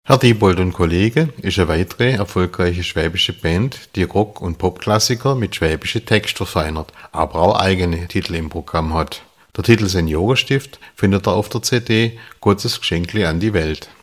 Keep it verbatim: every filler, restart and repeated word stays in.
Herr Diebold und Kollege ist eine weitere erfolgreiche schwäbische Band, die Rock- und Popklassiker mit schwäbischen Text verfeinert, aber auch eigene Titel im Programm hat. Der Titel Seniorenstift findet ihr auf der C D Gottes Geschenkli an die Welt.